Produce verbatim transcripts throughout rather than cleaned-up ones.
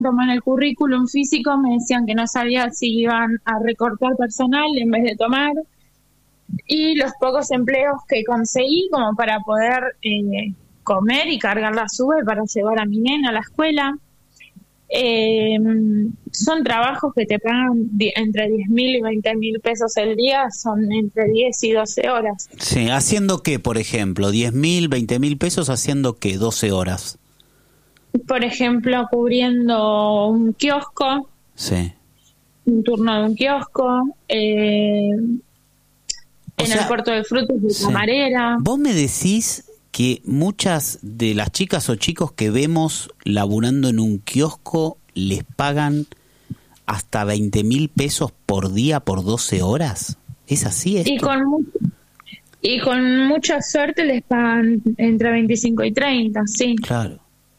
tomé en el currículum físico, me decían que no sabía si iban a recortar personal en vez de tomar. Y los pocos empleos que conseguí como para poder eh, comer y cargar la sube para llevar a mi nena a la escuela. Eh, son trabajos que te pagan di- entre diez mil y veinte mil pesos el día, son entre diez y doce horas. Sí, ¿haciendo qué, por ejemplo? ¿diez mil, veinte mil pesos haciendo qué? doce horas. Por ejemplo, cubriendo un kiosco, Sí. un turno de un kiosco, eh, O en sea, el puerto de frutos de sí. camarera. Vos me decís que muchas de las chicas o chicos que vemos laburando en un kiosco les pagan hasta veinte mil pesos por día por doce horas. ¿Es así esto? Y con, mu- y con mucha suerte les pagan entre veinticinco y treinta, sí. Claro.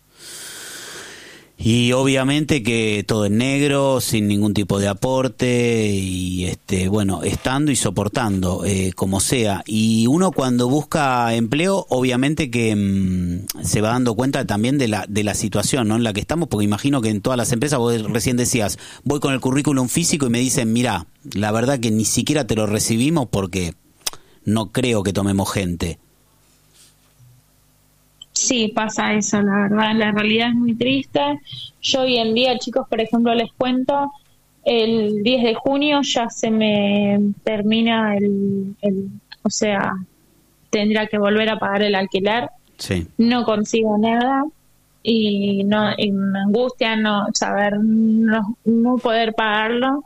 Y obviamente que todo en negro, sin ningún tipo de aporte y este bueno, estando y soportando, eh, como sea. Y uno cuando busca empleo, obviamente que mmm, se va dando cuenta también de la de la situación, ¿no?, en la que estamos, porque imagino que en todas las empresas, vos recién decías, voy con el currículum físico y me dicen, mirá, la verdad que ni siquiera te lo recibimos porque no creo que tomemos gente. Sí, pasa eso, la verdad, la realidad es muy triste. Yo hoy en día, chicos, por ejemplo, les cuento, el diez de junio ya se me termina el, el o sea, tendría que volver a pagar el alquiler. Sí. No consigo nada y no y me angustia no saber, no, no poder pagarlo.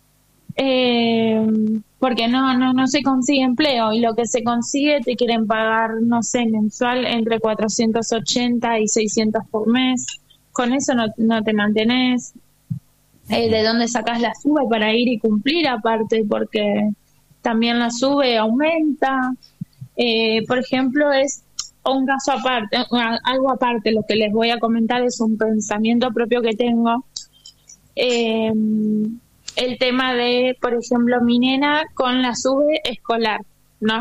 Eh, porque no, no, no se consigue empleo y lo que se consigue te quieren pagar, no sé, mensual entre cuatrocientos ochenta y seiscientos por mes. Con eso no, no te mantenés. Eh, ¿de dónde sacás la sube para ir y cumplir aparte? Porque también la sube aumenta. Eh, por ejemplo, es un caso aparte, algo aparte. Lo que les voy a comentar es un pensamiento propio que tengo. Eh, el tema de, por ejemplo, mi nena con la sube escolar, ¿no?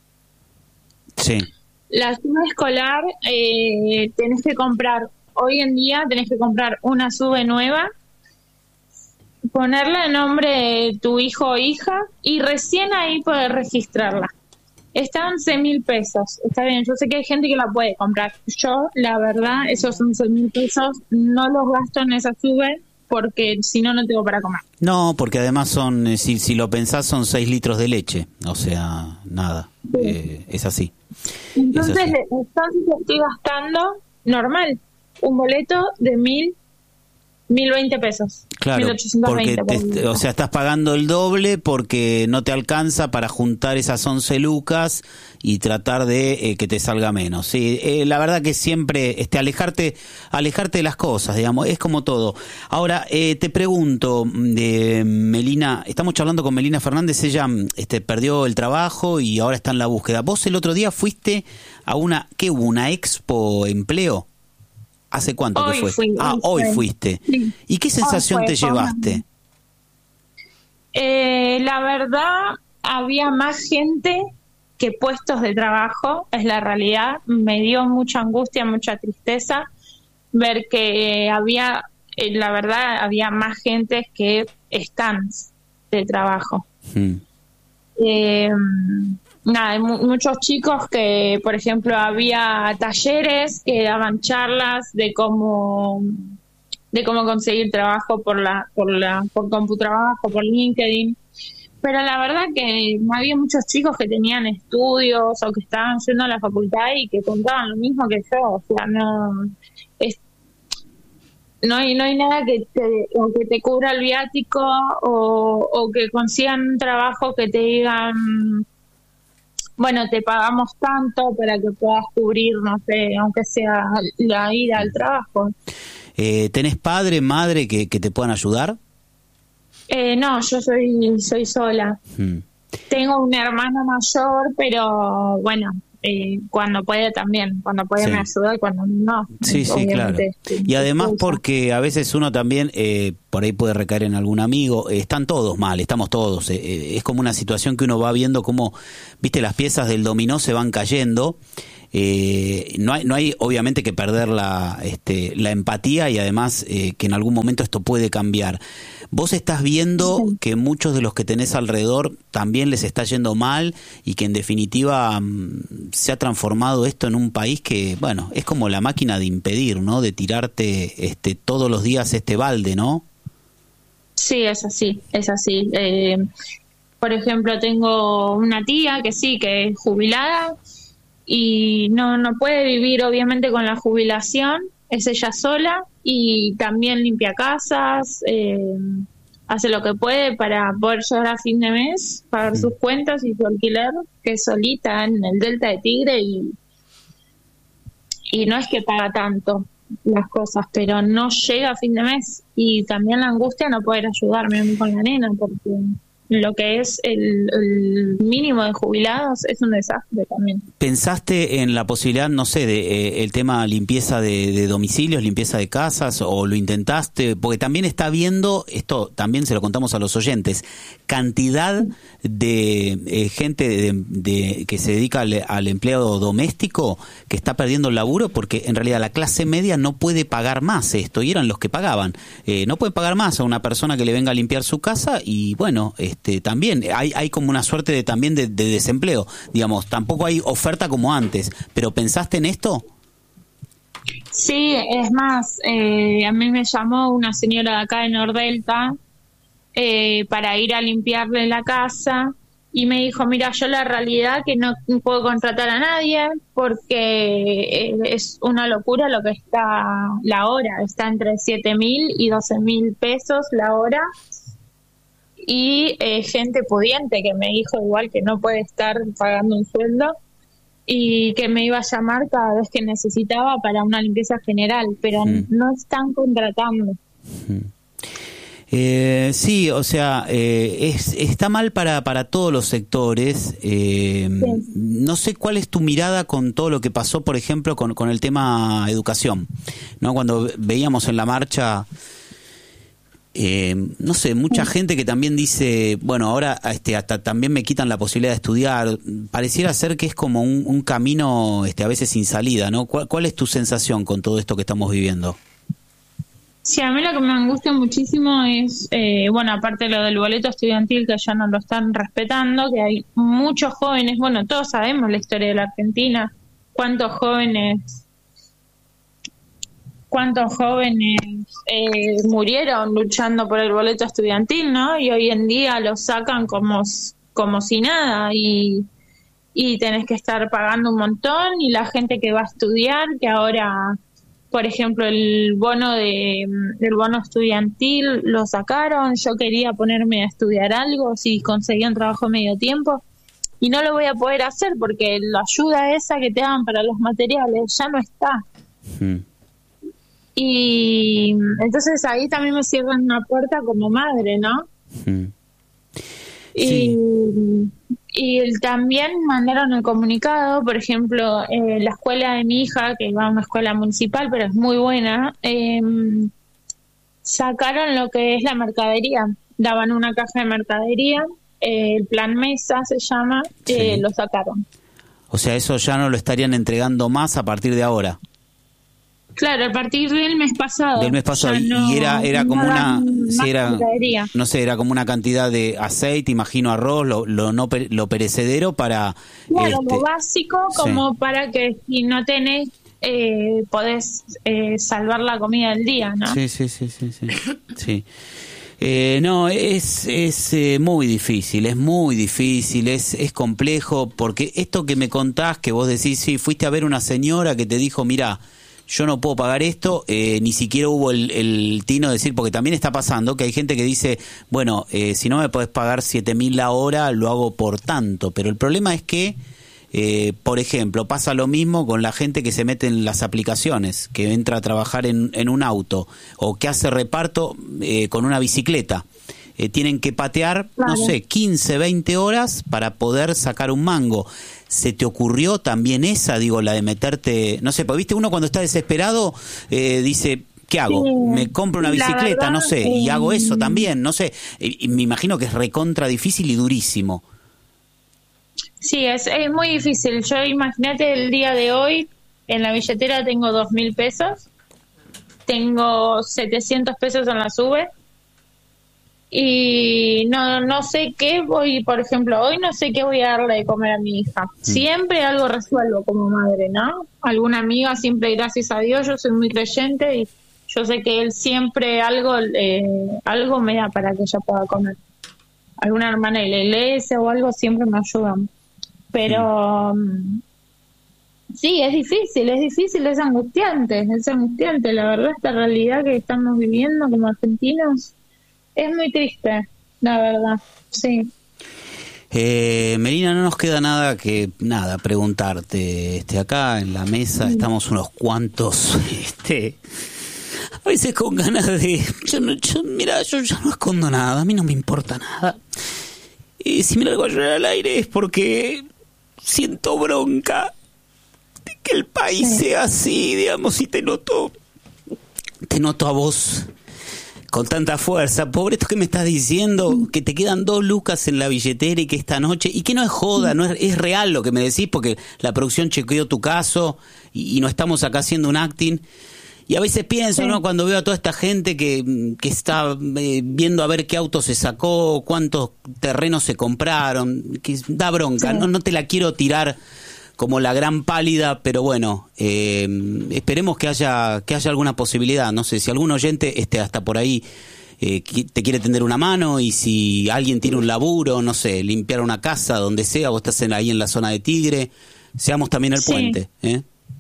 Sí. La sube escolar, eh, tenés que comprar, hoy en día tenés que comprar una sube nueva, ponerle el nombre de tu hijo o hija y recién ahí poder registrarla. Está once mil pesos, está bien, yo sé que hay gente que la puede comprar. Yo, la verdad, esos once mil pesos no los gasto en esa sube, porque si no, no tengo para comer. No, porque además son, eh, si, si lo pensás, son seis litros de leche. O sea, nada, sí. eh, es así. Entonces, es así. entonces estoy gastando, normal, un boleto de mil, mil veinte pesos. Claro, mil ochocientos veinte, porque te, te, o sea, estás pagando el doble porque no te alcanza para juntar esas once lucas y tratar de eh, que te salga menos. Sí, eh, la verdad que siempre este, alejarte alejarte de las cosas, digamos, es como todo. Ahora, eh, te pregunto, de eh, Melina, estamos charlando con Melina Fernández, ella este, perdió el trabajo y ahora está en la búsqueda. Vos el otro día fuiste a una, ¿qué hubo? ¿Una expo empleo? ¿Hace cuánto hoy que fue? Fui, ah, hoy, hoy fuiste. Sí. ¿Y qué sensación fue, te llevaste? Eh, la verdad, había más gente que puestos de trabajo, es la realidad. Me dio mucha angustia, mucha tristeza ver que había, eh, la verdad, había más gente que stands de trabajo. Hmm. Eh, nada, hay mu- muchos chicos que, por ejemplo, había talleres que daban charlas de cómo de cómo conseguir trabajo por la por la por CompuTrabajo, por LinkedIn. Pero la verdad que había muchos chicos que tenían estudios o que estaban yendo a la facultad y que contaban lo mismo que yo. O sea, no es, no hay no hay nada que te, o que te cubra el viático o, o que consigan un trabajo que te digan, bueno, te pagamos tanto para que puedas cubrir, no sé, aunque sea la ida al trabajo. Eh, ¿Tenés padre, madre que, que te puedan ayudar? Eh, no, yo soy soy sola. Hmm. Tengo un hermano mayor, pero bueno, eh, cuando puede también, cuando puede Sí. me ayuda y cuando no. Sí, sí, claro. sí, Y además sí, porque a veces uno también, eh, por ahí puede recaer en algún amigo, eh, están todos mal, estamos todos. Eh, eh, es como una situación que uno va viendo cómo, viste, las piezas del dominó se van cayendo. eh, no hay, no hay obviamente que perder la, este, la empatía y además eh, que en algún momento esto puede cambiar. Vos estás viendo Sí. que muchos de los que tenés alrededor también les está yendo mal y que en definitiva mm, se ha transformado esto en un país que, bueno, es como la máquina de impedir, ¿no? De tirarte este, todos los días este balde, ¿no? Sí, es así, es así. Eh, por ejemplo, tengo una tía que sí, que es jubilada y no, no puede vivir obviamente con la jubilación, es ella sola y también limpia casas, eh, hace lo que puede para poder llegar a fin de mes, pagar sus cuentas y su alquiler, que es solita en el Delta de Tigre y, y no es que paga tanto las cosas, pero no llega a fin de mes y también la angustia no poder ayudarme a mí con la nena porque lo que es el, el mínimo de jubilados es un desastre también. ¿Pensaste en la posibilidad, no sé, de eh, el tema limpieza de, de domicilios, limpieza de casas, o lo intentaste? Porque también está viendo, esto también se lo contamos a los oyentes, cantidad de eh, gente de, de, que se dedica al, al empleo doméstico que está perdiendo el laburo porque en realidad la clase media no puede pagar más esto, y eran los que pagaban. Eh, no pueden pagar más a una persona que le venga a limpiar su casa y bueno, este también hay, hay como una suerte de también de, de desempleo, digamos, tampoco hay oferta como antes, pero ¿pensaste en esto? Sí, es más, eh, a mí me llamó una señora de acá de Nordelta eh, para ir a limpiarle la casa y me dijo, mira, yo la realidad que no puedo contratar a nadie porque eh, es una locura lo que está la hora, está entre siete mil y doce mil pesos la hora y eh, gente pudiente que me dijo igual que no puede estar pagando un sueldo y que me iba a llamar cada vez que necesitaba para una limpieza general, pero Mm. no están contratando. Eh, sí, o sea, eh, es, está mal para, para todos los sectores. Eh, Sí. No sé cuál es tu mirada con todo lo que pasó, por ejemplo, con, con el tema educación, ¿no? Cuando veíamos en la marcha... Eh, no sé, mucha gente que también dice, bueno, ahora este, hasta también me quitan la posibilidad de estudiar. Pareciera ser que es como un, un camino este, a veces sin salida, ¿no? ¿Cuál, ¿Cuál es tu sensación con todo esto que estamos viviendo? Sí, a mí lo que me angustia muchísimo es, eh, bueno, aparte de lo del boleto estudiantil que ya no lo están respetando, que hay muchos jóvenes, bueno, todos sabemos la historia de la Argentina, cuántos jóvenes cuántos jóvenes eh, murieron luchando por el boleto estudiantil, ¿no? Y hoy en día lo sacan como, como si nada y, y tenés que estar pagando un montón y la gente que va a estudiar, que ahora, por ejemplo, el bono de el bono estudiantil lo sacaron, yo quería ponerme a estudiar algo, si conseguía un trabajo medio tiempo y no lo voy a poder hacer porque la ayuda esa que te dan para los materiales ya no está. Hmm. Y entonces ahí también me cierran una puerta como madre, ¿no? Hmm. Sí. Y, y el, también mandaron el comunicado, por ejemplo, eh, la escuela de mi hija, que va a una escuela municipal, pero es muy buena, eh, sacaron lo que es la mercadería. Daban una caja de mercadería, eh, el plan Mesa se llama, eh, Sí. lo sacaron. O sea, eso ya no lo estarían entregando más a partir de ahora. Claro, a partir del mes pasado. Del mes pasado. Ya Y no- era, era no como una, dan sí, más era, mercadería. no sé, era como una cantidad de aceite, imagino arroz, lo, lo no pere- lo perecedero para... Claro, este, lo básico sí. como para que si no tenés, eh, podés eh, salvar la comida del día, ¿no? Sí, sí, sí, sí, sí. Sí. Eh, no, es, es eh, muy difícil, es muy difícil, es, es complejo, porque esto que me contás, que vos decís, sí, fuiste a ver una señora que te dijo, mira, yo no puedo pagar esto, eh, ni siquiera hubo el, el tino de decir, porque también está pasando que hay gente que dice, bueno, eh, si no me podés pagar siete mil la hora, lo hago por tanto, pero el problema es que, eh, por ejemplo, pasa lo mismo con la gente que se mete en las aplicaciones, que entra a trabajar en, en un auto, o que hace reparto eh, con una bicicleta. Eh, tienen que patear, Claro. no sé, quince, veinte horas para poder sacar un mango. ¿Se te ocurrió también esa, digo, la de meterte, no sé, porque viste, uno cuando está desesperado eh, dice, ¿qué hago? Sí, Me compro una la bicicleta, verdad, no sé, y eh, hago eso también, no sé. Y, y me imagino que es recontra difícil y durísimo. Sí, es, es muy difícil. Yo imagínate el día de hoy, en la billetera tengo dos mil pesos, tengo setecientos pesos en la sube y no no sé qué voy, por ejemplo, hoy no sé qué voy a darle de comer a mi hija. Siempre algo resuelvo como madre, ¿no? Alguna amiga, siempre, gracias a Dios, yo soy muy creyente y yo sé que él siempre algo eh, algo me da para que ella pueda comer. Alguna hermana de la iglesia o algo siempre me ayudan. Pero um, sí, es difícil, es difícil, es angustiante, es angustiante. La verdad, esta realidad que estamos viviendo como argentinos es muy triste, la verdad, sí. Eh, Melina, no nos queda nada que nada preguntarte. Este, acá en la mesa estamos unos cuantos, este, a veces con ganas de, yo, no, yo mira, yo ya no escondo nada, a mí no me importa nada. Y si me largo a llorar al aire es porque siento bronca de que el país sí. sea así, digamos, y te noto, te noto a vos con tanta fuerza. Pobre, esto que me estás diciendo, que te quedan dos lucas en la billetera y que esta noche, y que no es joda, no es, es real lo que me decís, porque la producción chequeó tu caso y, y no estamos acá haciendo un acting. Y a veces pienso, sí. ¿no? Cuando veo a toda esta gente que, que está eh, viendo a ver qué auto se sacó, cuántos terrenos se compraron, que da bronca. Sí. No, no te la quiero tirar como la gran pálida, pero bueno, eh, esperemos que haya que haya alguna posibilidad. No sé, si algún oyente este, hasta por ahí eh, te quiere tender una mano, y si alguien tiene un laburo, no sé, limpiar una casa, donde sea, vos estás en, ahí en la zona de Tigre, seamos también el sí. puente, ¿eh?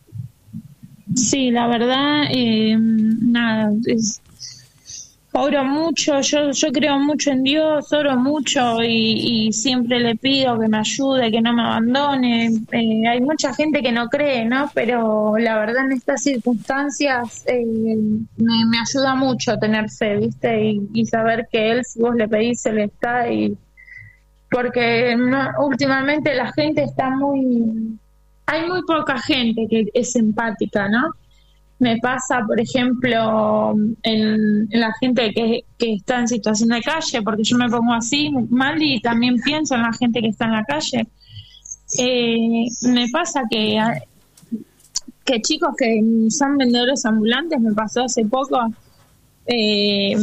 Sí, la verdad, eh, nada, es, oro mucho, yo yo creo mucho en Dios, oro mucho y, y siempre le pido que me ayude, que no me abandone. Eh, hay mucha gente que no cree, ¿no? Pero la verdad en estas circunstancias eh, me, me ayuda mucho tener fe, ¿viste? Y, y saber que Él, si vos le pedís, Él está. Y porque no, últimamente la gente está muy... Hay muy poca gente que es empática, ¿no? Me pasa, por ejemplo, en, en la gente que, que está en situación de calle, porque yo me pongo así mal y también pienso en la gente que está en la calle. Eh, me pasa que, que chicos que son vendedores ambulantes, me pasó hace poco, eh,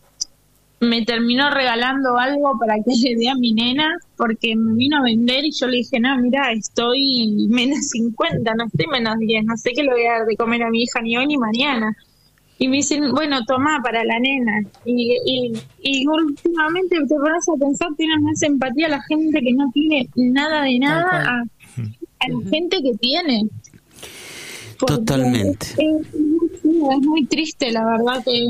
me terminó regalando algo para que le dé a mi nena, porque me vino a vender y yo le dije, no, mira, estoy menos cincuenta, no estoy menos diez, no sé qué le voy a dar de comer a mi hija ni hoy ni mañana. Y me dicen, bueno, toma para la nena. Y, y, y últimamente te pones a pensar, tienes más empatía a la gente que no tiene nada de nada a, a la uh-huh. gente que tiene. Porque totalmente. Es, es, es muy triste, la verdad, que...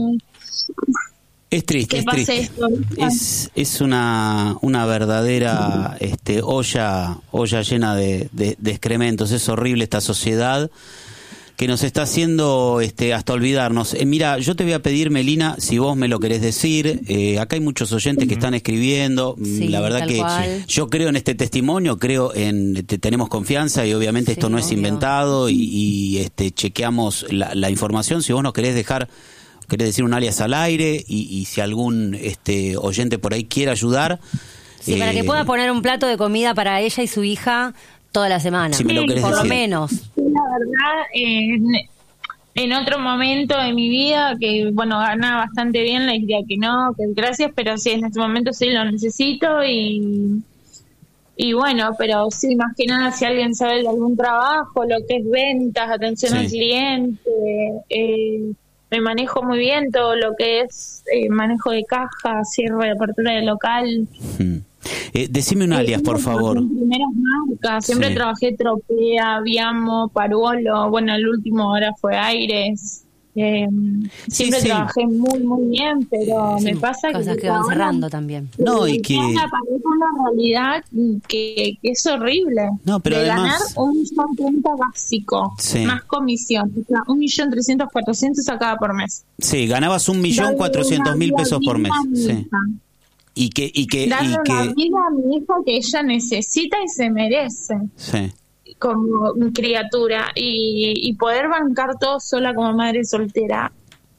Es triste, es triste. Es, es una, una verdadera este, olla, olla llena de, de, de excrementos. Es horrible esta sociedad que nos está haciendo este, hasta olvidarnos. Eh, mira, yo te voy a pedir, Melina, si vos me lo querés decir, eh, acá hay muchos oyentes que están escribiendo. Sí, la verdad que cual. Yo creo en este testimonio, creo en, te, tenemos confianza y obviamente sí, esto no es inventado y, y este, chequeamos la, la información. Si vos nos querés dejar... querés decir un alias al aire y, y si algún este oyente por ahí quiere ayudar. Sí, eh, para que pueda poner un plato de comida para ella y su hija toda la semana. Si me lo querés por decir. lo menos. La verdad, eh, en otro momento de mi vida, que bueno, ganaba bastante bien, le diría que no, que gracias, pero sí, en este momento sí lo necesito y... Y bueno, pero sí, más que nada, si alguien sabe de algún trabajo, lo que es ventas, atención sí. al cliente, eh, me manejo muy bien todo lo que es eh, manejo de caja, cierre de apertura de local. Hmm. Eh, decime un alias, por favor. En primeras marcas, siempre sí. trabajé Tropea, Viamo, Paruolo, bueno, el último ahora fue Aires. Eh, siempre sí, sí. trabajé muy, muy bien, pero sí, me pasa cosas que... que van cerrando también. No, y que... aparece una realidad que, que es horrible. No, pero de además... ganar un millón treinta básico, sí. más comisión. O sea, un millón trescientos, cuatrocientos sacaba por mes. Sí, ganabas un millón cuatrocientos mil pesos por mes. Sí. Y que... Y que, Darle y que... una vida a mi hija que ella necesita y se merece. Sí. Como criatura y, y poder bancar todo sola como madre soltera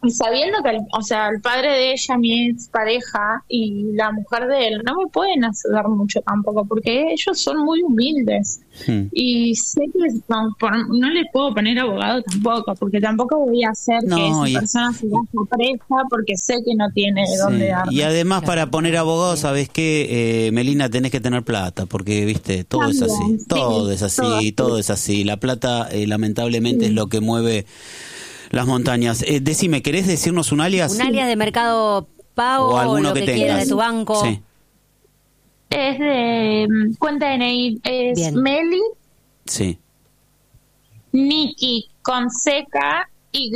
Y sabiendo que, el, o sea, el padre de ella, mi ex pareja, y la mujer de él, no me pueden ayudar mucho tampoco, porque ellos son muy humildes. Hmm. Y sé que no, por, no les puedo poner abogado tampoco, porque tampoco voy a hacer no, que esa y... persona se vaya presa, porque sé que no tiene de sí. dónde darme. Y además, claro, para poner abogado, ¿sabes qué? Eh, Melina, tenés que tener plata, porque, viste, todo También, es así. Sí, todo es así, todo, todo es así. La plata, eh, lamentablemente, sí. es lo que mueve las montañas. Eh, decime, ¿querés decirnos un alias? Un alias de Mercado Pago o, alguno o lo que, que quieras, de tu banco. Sí. Es de um, cuenta de N I, es Bien. Meli. Sí. Nikki con seca Y.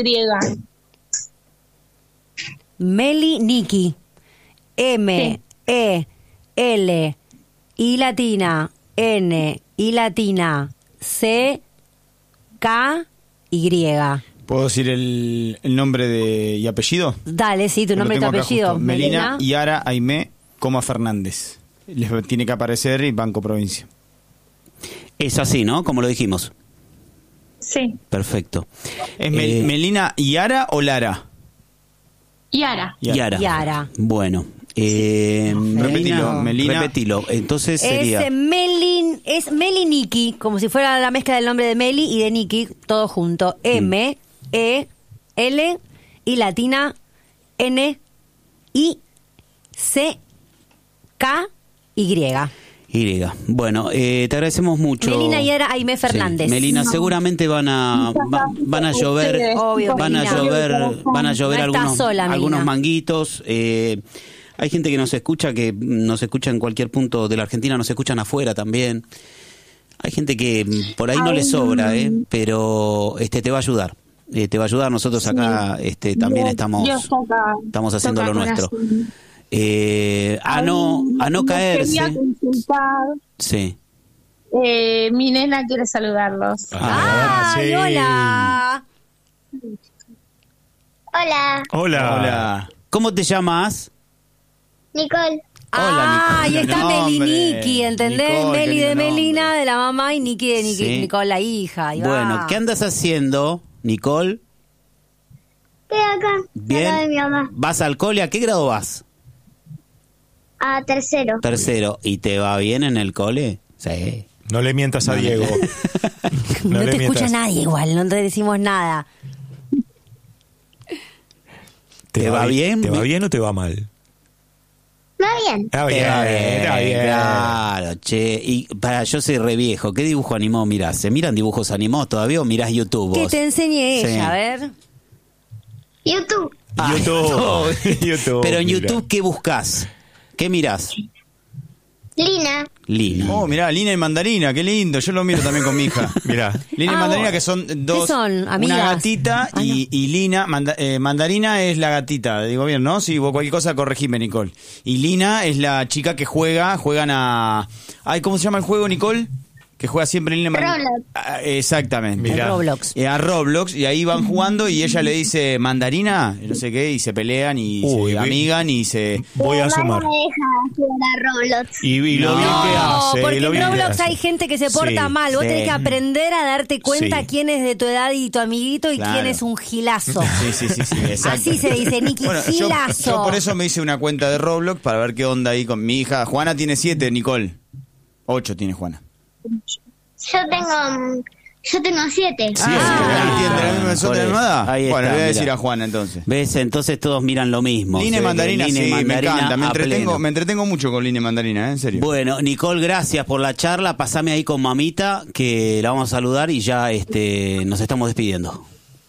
Meli Nikki. M, sí. E, L, I latina, N, I latina, C, K, Y. ¿Puedo decir el, el nombre de, y apellido? Dale, sí, tu nombre y tu apellido. Melina, Melina Yara Aimé, coma Fernández. Les tiene que aparecer y Banco Provincia. Es así, ¿no? Como lo dijimos. Sí. Perfecto. ¿Es eh, Melina Yara o Lara? Yara. Yara. Yara. Bueno. Eh, repetilo, Melina. Repetilo. Entonces sería... Es Melin, es Meli Nikki, como si fuera la mezcla del nombre de Meli y de Nikki, todo junto. M, mm. E, L, I latina, N, I, C, K, Y. Y. Bueno, eh, te agradecemos mucho. Melina Yara Aimé Fernández. Sí. Melina, no. seguramente van a va, van a llover, Obvio, van Melina. a llover, van a llover no algunos sola, algunos manguitos. Eh, hay gente que nos escucha, que nos escucha en cualquier punto de la Argentina, nos escuchan afuera también. Hay gente que por ahí no le sobra, eh, pero este te va a ayudar. Eh, te va a ayudar. Nosotros acá este también estamos estamos haciendo lo nuestro. Eh, a no a no caerse. Sí. Eh, mi nena quiere saludarlos. Ah, sí. Hola. Hola. Hola. Hola. ¿Cómo te llamas? Nicole. Ah, ahí está Meli Nikki, ¿entendés? Nicole, Meli de Melina, nombre. De la mamá, y Nikki de Nikki, sí. Nicole, la hija. Ahí bueno, va. ¿qué andas haciendo, Nicole? Estoy acá. Bien. Acá de mi mamá. ¿Vas al cole? ¿A qué grado vas? A tercero. Tercero. ¿Y te va bien en el cole? Sí. No le mientas a Diego. No, no te escucha nadie igual, no te decimos nada. ¿Te, ¿Te va, va bien? ¿Te va bien o te va mal? Va bien. Está bien, está bien, está bien. Claro, che. Y para, yo soy re viejo. ¿Qué dibujo animado mirás? ¿Se miran dibujos animados todavía o mirás YouTube vos? Que te enseñe ella, sí. A ver. YouTube. Ah, YouTube. YouTube. Pero en mira. YouTube, ¿qué buscás? ¿Qué mirás? Lina. Lina. Oh, mirá, Lina y Mandarina, qué lindo. Yo lo miro también con mi hija. Mirá. Lina ah, y Mandarina, que son dos. ¿Qué son? ¿Amigas? Una gatita ah, y, no. y Lina. Manda, eh, Mandarina es la gatita, digo bien, ¿no? Si vos cualquier cosa, corregime, Nicole. Y Lina es la chica que juega, juegan a... Ay, ¿cómo se llama el juego, Nicole? Que juega siempre Lina. Roblox. Ah, exactamente. Mirá. Roblox. Eh, a Roblox, y ahí van jugando y ella le dice Mandarina, no sé qué, y se pelean y Uy, se amigan y se... Voy a sumar. Me deja jugar a Roblox. Y, y lo No, bien que hace. Porque lo en bien que Roblox hace. hay gente que se porta Sí, mal. Vos sí. tenés que aprender a darte cuenta Sí. quién es de tu edad y tu amiguito y Claro. quién es un gilazo. Sí, sí, sí, sí, exacto. Así se dice, Nikki, Bueno, yo, gilazo. yo por eso me hice una cuenta de Roblox para ver qué onda ahí con mi hija. Juana tiene siete, Nicole. Ocho tiene Juana. Yo tengo... Yo tengo siete. Sí, Ah, ¿entiende la misma nosotros de la misma edad? ahí Bueno, está, le voy a decir mirá. a Juana entonces. ¿Ves? Entonces todos miran lo mismo. Lina y Se ve que Mandarina, Lina y sí, Mandarina me encanta. Me a entretengo, pleno. me entretengo mucho con Lina y Mandarina, ¿eh? En serio. Bueno, Nicole, gracias por la charla. Pasame ahí con mamita, que la vamos a saludar y ya este nos estamos despidiendo.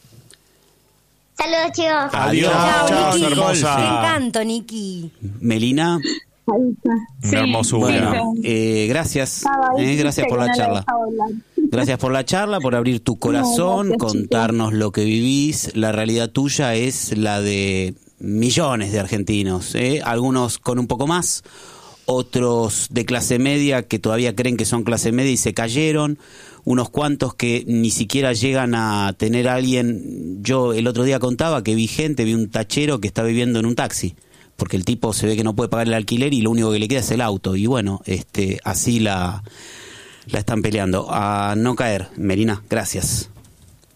Saludos, chicos. Adiós. Chao, Chao, Nikki. hermosa. Te encanto, Nikki. Melina, Una hermosura. bueno, eh, gracias. Eh, gracias por la charla. Gracias por la charla, por abrir tu corazón, gracias, contarnos lo que vivís. La realidad tuya es la de millones de argentinos, ¿eh? Algunos con un poco más, otros de clase media que todavía creen que son clase media y se cayeron, unos cuantos que ni siquiera llegan a tener a alguien. Yo el otro día contaba que vi gente, vi un tachero que está viviendo en un taxi, porque el tipo se ve que no puede pagar el alquiler y lo único que le queda es el auto. Y bueno, este así la... La están peleando. A no caer. Melina, gracias.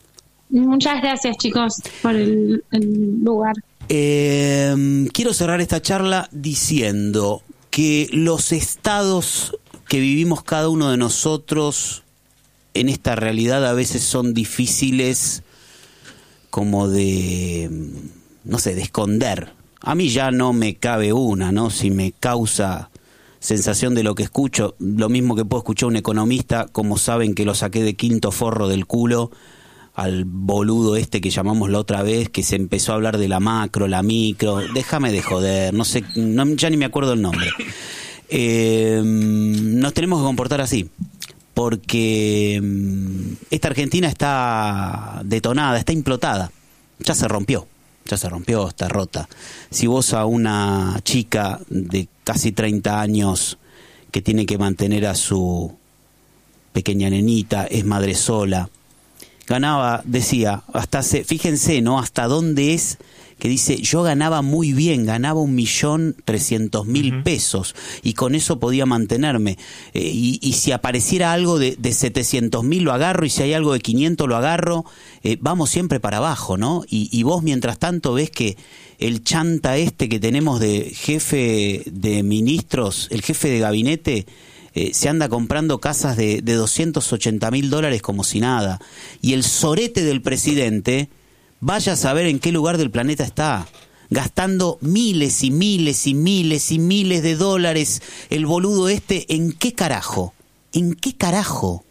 Muchas gracias, chicos, por el, el lugar. Eh, quiero cerrar esta charla diciendo que los estados que vivimos cada uno de nosotros en esta realidad a veces son difíciles como de, no sé, de esconder. A mí ya no me cabe una, ¿no? Si me causa sensación de lo que escucho, lo mismo que puedo escuchar un economista, como saben que lo saqué de quinto forro del culo, al boludo este que llamamos la otra vez, que se empezó a hablar de la macro, la micro, déjame de joder, no sé, no, ya ni me acuerdo el nombre. Eh, nos tenemos que comportar así, porque esta Argentina está detonada, está implotada, ya se rompió, ya se rompió, está rota. Si vos a una chica de casi treinta años que tiene que mantener a su pequeña nenita, es madre sola, ganaba, decía, hasta se, fíjense, ¿no? Hasta dónde es que dice, yo ganaba muy bien, ganaba un millón trescientos mil uh-huh. pesos y con eso podía mantenerme. Eh, y, y si apareciera algo de, de setecientos mil lo agarro y si hay algo de quinientos lo agarro, eh, vamos siempre para abajo, ¿no? Y, y vos mientras tanto ves que el chanta este que tenemos de jefe de ministros, el jefe de gabinete, Eh, se anda comprando casas de, de doscientos ochenta mil dólares como si nada. Y el sorete del presidente, vaya a saber en qué lugar del planeta está, gastando miles y miles y miles y miles de dólares. El boludo este, ¿en qué carajo? ¿En qué carajo?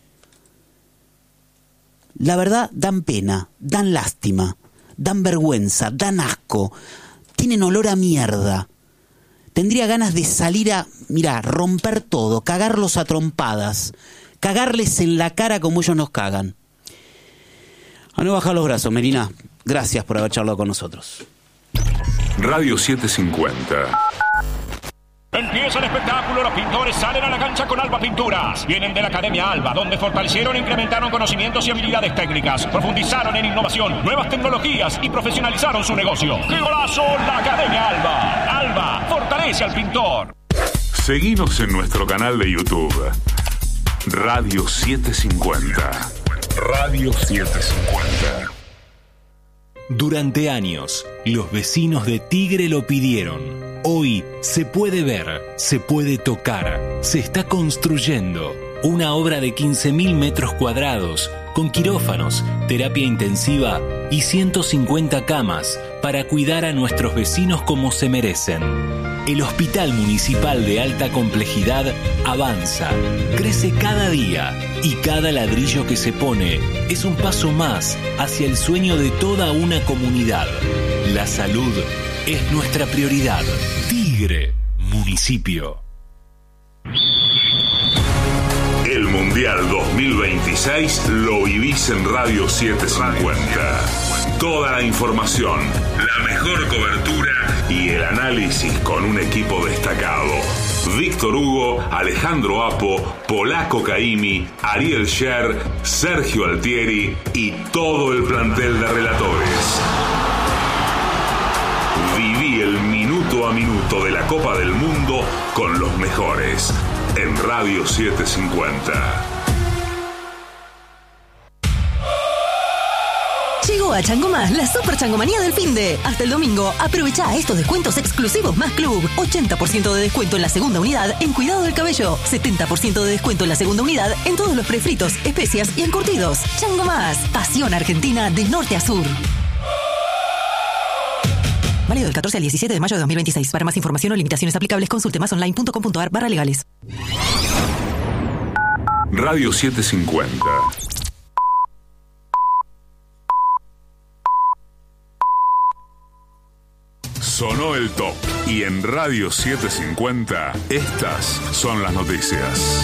La verdad, dan pena, dan lástima, dan vergüenza, dan asco, tienen olor a mierda. Tendría ganas de salir a, mirá, romper todo, cagarlos a trompadas, cagarles en la cara como ellos nos cagan. A no bajar los brazos, Melina. Gracias por haber charlado con nosotros. Radio setecientos cincuenta. Empieza el espectáculo, los pintores salen a la cancha con Alba Pinturas. Vienen de la Academia Alba, donde fortalecieron e incrementaron conocimientos y habilidades técnicas, profundizaron en innovación, nuevas tecnologías y profesionalizaron su negocio. ¡Qué golazo! La Academia Alba. Alba, fortalece al pintor. Seguinos en nuestro canal de YouTube. Radio setecientos cincuenta. Radio setecientos cincuenta. Durante años, los vecinos de Tigre lo pidieron. Hoy se puede ver, se puede tocar, se está construyendo una obra de quince mil metros cuadrados con quirófanos, terapia intensiva y ciento cincuenta camas para cuidar a nuestros vecinos como se merecen. El Hospital Municipal de Alta Complejidad avanza, crece cada día y cada ladrillo que se pone es un paso más hacia el sueño de toda una comunidad. La salud es nuestra prioridad. Tigre, municipio. El Mundial dos mil veintiséis lo vivís en Radio setecientos cincuenta. Toda la información, la mejor cobertura y el análisis con un equipo destacado. Víctor Hugo, Alejandro Apo, Polaco Caimi, Ariel Sher, Sergio Altieri y todo el plantel de relatores. Viví el minuto a minuto de la Copa del Mundo con los mejores en Radio setecientos cincuenta. Llegó a Chango Más la super changomanía del finde. Hasta el domingo, aprovecha estos descuentos exclusivos Más Club. ochenta por ciento de descuento en la segunda unidad en cuidado del cabello. setenta por ciento de descuento en la segunda unidad en todos los prefritos, especias y encurtidos. Chango Más, pasión argentina de norte a sur. Válido del catorce al diecisiete de mayo de dos mil veintiséis. Para más información o limitaciones aplicables, consulte masonline.com.ar barra legales. Radio setecientos cincuenta. Sonó el top. Y en Radio setecientos cincuenta, estas son las noticias.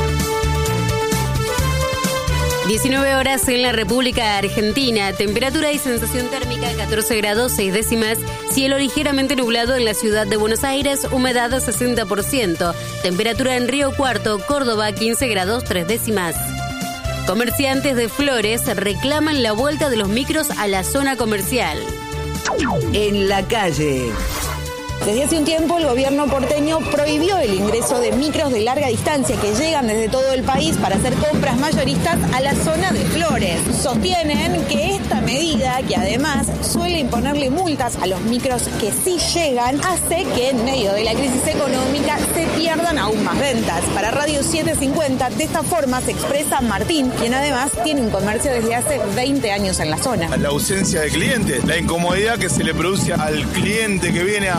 diecinueve horas en la República Argentina. Temperatura y sensación térmica catorce grados seis décimas. Cielo ligeramente nublado en la ciudad de Buenos Aires. Humedad sesenta por ciento. Temperatura en Río Cuarto, Córdoba quince grados tres décimas. Comerciantes de Flores reclaman la vuelta de los micros a la zona comercial. En la calle. Desde hace un tiempo el gobierno porteño prohibió el ingreso de micros de larga distancia que llegan desde todo el país para hacer compras mayoristas a la zona de Flores. Sostienen que esta medida, que además suele imponerle multas a los micros que sí llegan, hace que en medio de la crisis económica se pierdan aún más ventas. Para Radio setecientos cincuenta, de esta forma se expresa Martín, quien además tiene un comercio desde hace veinte años en la zona. La ausencia de clientes, la incomodidad que se le produce al cliente que viene a